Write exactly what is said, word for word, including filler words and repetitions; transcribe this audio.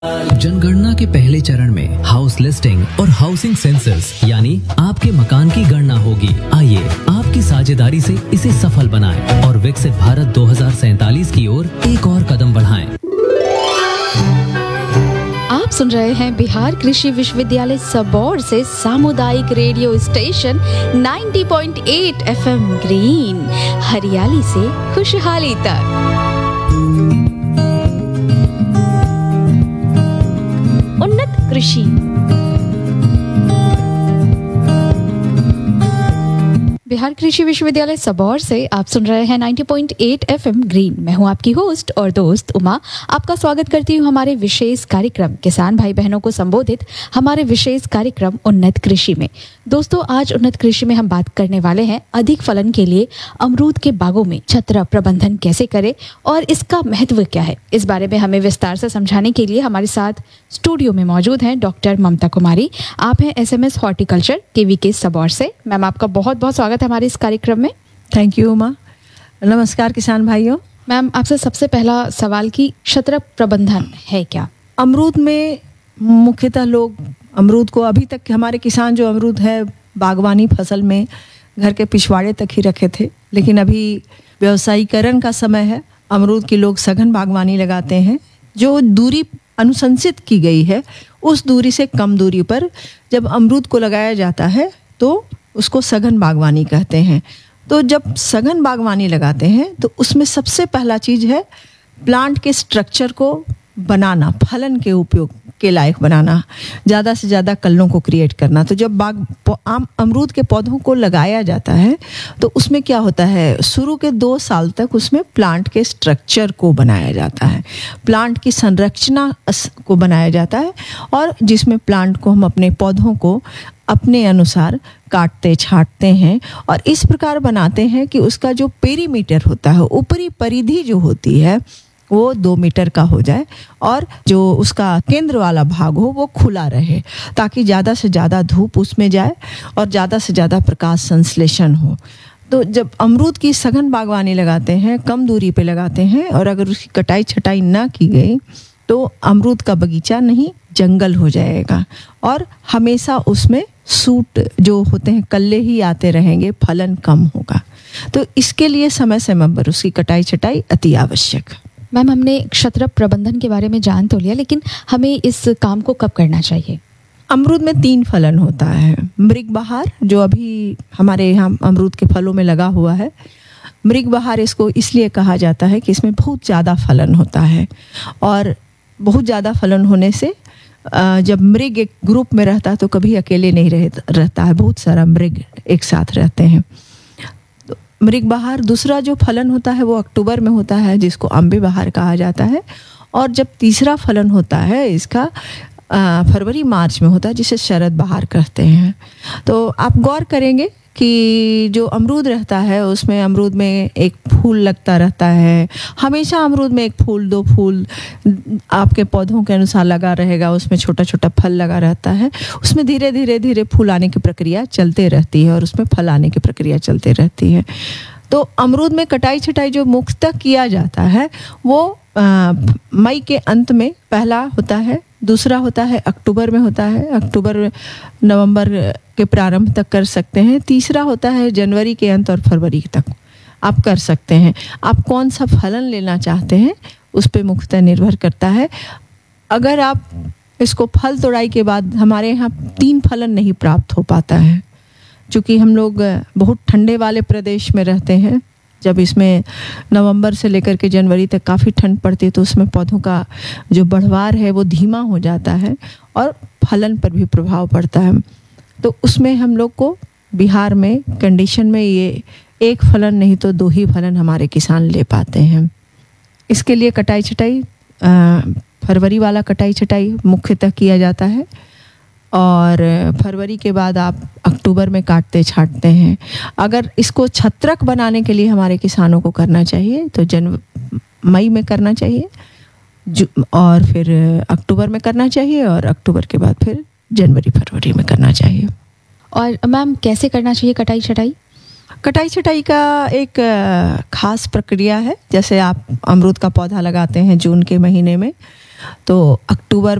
जनगणना के पहले चरण में हाउस लिस्टिंग और हाउसिंग सेंसस यानी आपके मकान की गणना होगी। आइए आपकी साझेदारी से इसे सफल बनाएं और विकसित भारत दो हज़ार सैंतालीस की ओर एक और कदम बढ़ाएं। आप सुन रहे हैं बिहार कृषि विश्वविद्यालय सबौर से सामुदायिक रेडियो स्टेशन नब्बे पॉइंट आठ एफएम ग्रीन, हरियाली से खुशहाली तक। उन्नत कृषि। बिहार कृषि विश्वविद्यालय सबौर से आप सुन रहे हैं नब्बे पॉइंट आठ एफएम ग्रीन। मैं हूं आपकी होस्ट और दोस्त उमा। आपका स्वागत करती हूं हमारे विशेष कार्यक्रम किसान भाई बहनों को संबोधित हमारे विशेष कार्यक्रम उन्नत कृषि में। दोस्तों, आज उन्नत कृषि में हम बात करने वाले हैं अधिक फलन के लिए अमरूद के बागों में छत्र प्रबंधन कैसे करें और इसका महत्व क्या है। इस बारे में हमें विस्तार से समझाने के लिए हमारे साथ स्टूडियो में मौजूद हैं डॉक्टर ममता कुमारी। आप हैं एसएमएस हॉर्टिकल्चर केवी के सबौर से। मैम, आपका बहुत बहुत स्वागत हमारे इस कार्यक्रम में। Thank you Uma. नमस्कार किसान भाइयों। मैम, आपसे सबसे पहला सवाल कि छत्र प्रबंधन है क्या? अमरूद में मुख्यतः लोग अमरूद को अभी तक हमारे किसान जो अमरूद है बागवानी फसल में घर के पिछवाड़े तक ही रखे थे, लेकिन अभी व्यवसायीकरण का समय है। अमरूद की लोग सघन बागवानी लगाते हैं। जो दूरी अनुशंसित की गई है उस दूरी से कम दूरी पर जब अमरूद को लगाया जाता है तो उसको सघन बागवानी कहते हैं। तो जब सघन बागवानी लगाते हैं तो उसमें सबसे पहला चीज़ है प्लांट के स्ट्रक्चर को बनाना, फलन के उपयोग के लायक बनाना, ज़्यादा से ज़्यादा कल्लों को क्रिएट करना। तो जब बाग आम अमरूद के पौधों को लगाया जाता है तो उसमें क्या होता है, शुरू के दो साल तक उसमें प्लांट के स्ट्रक्चर को बनाया जाता है, प्लांट की संरचना को बनाया जाता है, और जिसमें प्लांट को हम अपने पौधों को अपने अनुसार काटते छाटते हैं और इस प्रकार बनाते हैं कि उसका जो पेरीमीटर होता है, ऊपरी परिधि जो होती है वो दो मीटर का हो जाए और जो उसका केंद्र वाला भाग हो वो खुला रहे, ताकि ज़्यादा से ज़्यादा धूप उसमें जाए और ज़्यादा से ज़्यादा प्रकाश संश्लेषण हो। तो जब अमरूद की सघन बागवानी लगाते हैं, कम दूरी पे लगाते हैं, और अगर उसकी कटाई छटाई ना की गई तो अमरूद का बगीचा नहीं जंगल हो जाएगा और हमेशा उसमें सूट जो होते हैं कल्ले ही आते रहेंगे, फलन कम होगा। तो इसके लिए समय समय पर उसकी कटाई छटाई अति आवश्यक। मैम, हमने छत्र प्रबंधन के बारे में जान तो लिया, लेकिन हमें इस काम को कब करना चाहिए? अमरूद में तीन फलन होता है। मृग बहार जो अभी हमारे यहाँ अमरूद के फलों में लगा हुआ है, मृग बहार इसको इसलिए कहा जाता है कि इसमें बहुत ज़्यादा फलन होता है, और बहुत ज़्यादा फलन होने से जब मृग एक ग्रुप में रहता है तो कभी अकेले नहीं रह, रहता है, बहुत सारा मृग एक साथ रहते हैं। तो मृग बहार। दूसरा जो फलन होता है वो अक्टूबर में होता है, जिसको अम्बे बहार कहा जाता है, और जब तीसरा फलन होता है इसका फरवरी मार्च में होता है, जिसे शरद बहार कहते हैं। तो आप गौर करेंगे कि जो अमरूद रहता है उसमें अमरूद में एक फूल लगता रहता है, हमेशा अमरूद में एक फूल दो फूल आपके पौधों के अनुसार लगा रहेगा, उसमें छोटा छोटा फल लगा रहता है, उसमें धीरे धीरे धीरे फूल आने की प्रक्रिया चलते रहती है और उसमें फल आने की प्रक्रिया चलते रहती है। तो अमरूद में कटाई छटाई जो मुख्यतः किया जाता है वो मई के अंत में पहला होता है, दूसरा होता है अक्टूबर में होता है, अक्टूबर नवंबर के प्रारंभ तक कर सकते हैं, तीसरा होता है जनवरी के अंत और फरवरी तक आप कर सकते हैं। आप कौन सा फलन लेना चाहते हैं उस पर मुख्यतः निर्भर करता है। अगर आप इसको फल तोड़ाई के बाद, हमारे यहाँ तीन फलन नहीं प्राप्त हो पाता है, चूँकि हम लोग बहुत ठंडे वाले प्रदेश में रहते हैं। जब इसमें नवंबर से लेकर के जनवरी तक काफ़ी ठंड पड़ती है तो उसमें पौधों का जो बढ़वार है वो धीमा हो जाता है और फलन पर भी प्रभाव पड़ता है। तो उसमें हम लोग को बिहार में कंडीशन में ये एक फलन नहीं तो दो ही फलन हमारे किसान ले पाते हैं। इसके लिए कटाई छटाई फरवरी वाला कटाई छटाई मुख्यतः किया जाता है, और फरवरी के बाद आप अक्टूबर में काटते छाटते हैं। अगर इसको छत्रक बनाने के लिए हमारे किसानों को करना चाहिए तो जन मई में करना चाहिए, और फिर अक्टूबर में करना चाहिए, और अक्टूबर के बाद फिर जनवरी फरवरी में करना चाहिए। और मैम, कैसे करना चाहिए कटाई छटाई? कटाई छटाई का एक खास प्रक्रिया है। जैसे आप अमरूद का पौधा लगाते हैं जून के महीने में, तो अक्टूबर